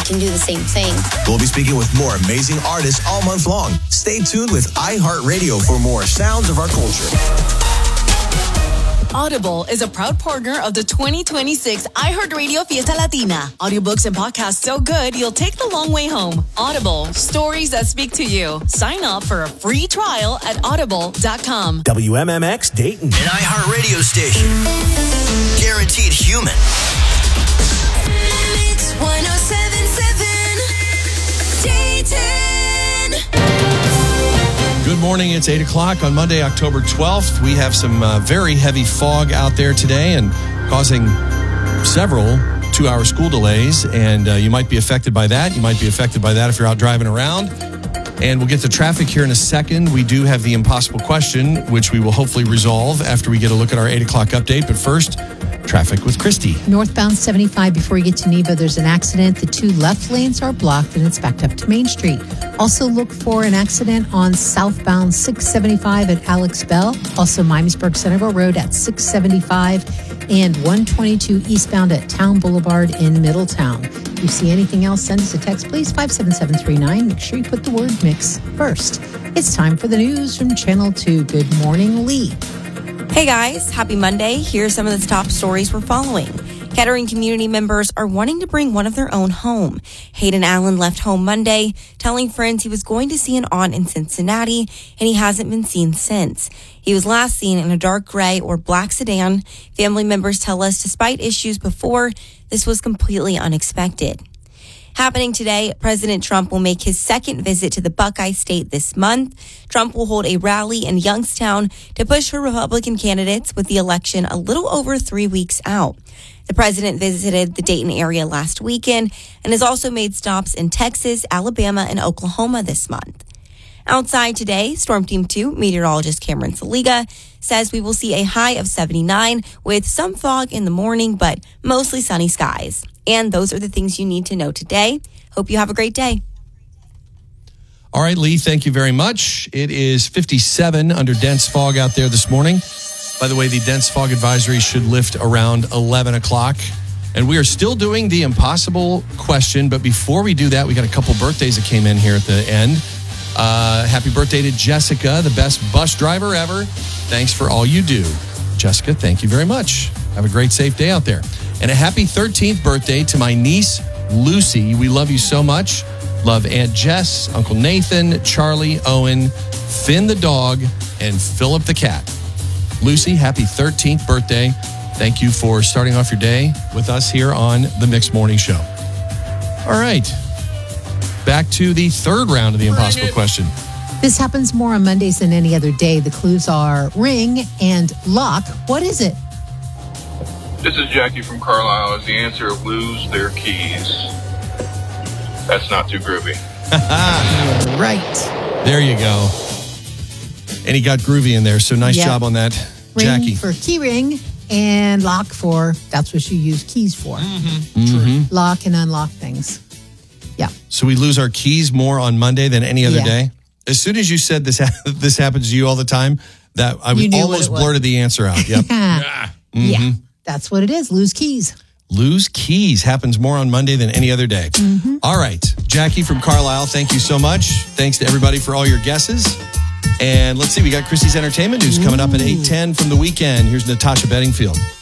can do the same thing. We'll be speaking with more amazing artists all month long. Stay tuned with iHeartRadio for more sounds of our culture. Audible is a proud partner of the 2026 iHeartRadio Fiesta Latina. Audiobooks and podcasts so good, you'll take the long way home. Audible, stories that speak to you. Sign up for a free trial at audible.com. WMMX Dayton. An iHeartRadio station. Guaranteed human. Mix 107.7 Dayton. Good morning. It's 8 o'clock on Monday, October 12th. We have some very heavy fog out there today and causing several 2-hour school delays. And you might be affected by that. You might be affected by that if you're out driving around. And we'll get to traffic here in a second. We do have the impossible question, which we will hopefully resolve after we get a look at our 8 o'clock update. But first, traffic with Christy. Northbound 75 before you get to Neva, there's an accident. The 2 left lanes are blocked and it's backed up to Main Street. Also look for an accident on southbound 675 at Alex Bell. Also Miamisburg Centerville Road at 675 and 122 eastbound at Town Boulevard in Middletown. If you see anything else, send us a text, please, 57739. Make sure you put the word mix first. It's time for the news from Channel 2. Good morning, Lee. Hey guys, happy Monday. Here's some of the top stories we're following. Kettering community members are wanting to bring one of their own home. Hayden Allen left home Monday, telling friends he was going to see an aunt in Cincinnati, and he hasn't been seen since. He was last seen in a dark gray or black sedan. Family members tell us despite issues before, this was completely unexpected. Happening today, President Trump will make his second visit to the Buckeye State this month. Trump will hold a rally in Youngstown to push for Republican candidates with the election a little over 3 weeks out. The president visited the Dayton area last weekend and has also made stops in Texas, Alabama, and Oklahoma this month. Outside today, Storm Team 2 meteorologist Cameron Saliga says we will see a high of 79 with some fog in the morning, but mostly sunny skies. And those are the things you need to know today. Hope you have a great day. All right, Lee, thank you very much. It is 57 under dense fog out there this morning. By the way, the dense fog advisory should lift around 11 o'clock. And we are still doing the impossible question. But before we do that, we got a couple birthdays that came in here at the end. Happy birthday to Jessica, the best bus driver ever. Thanks for all you do. Jessica, thank you very much. Have a great, safe day out there. And a happy 13th birthday to my niece, Lucy. We love you so much. Love Aunt Jess, Uncle Nathan, Charlie, Owen, Finn the dog, and Philip the cat. Lucy, happy 13th birthday. Thank you for starting off your day with us here on the Mixed Morning Show. All right. Back to the third round of the impossible question. This happens more on Mondays than any other day. The clues are ring and lock. What is it? This is Jackie from Carlisle. Is the answer lose their keys? That's not too groovy. Right. There you go. And he got groovy in there, so nice job on that, Ring Jackie. for key ring and lock for, that's what you use keys for. Lock and unlock things. Yeah. So we lose our keys more on Monday than any other day? As soon as you said this happens to you all the time, that I almost blurted the answer out. Yep. Yeah. That's what it is. Lose keys. Lose keys happens more on Monday than any other day. All right. Jackie from Carlisle, thank you so much. Thanks to everybody for all your guesses. And let's see, we got Christy's entertainment news coming up at 8:10 from the weekend. Here's Natasha Bedingfield.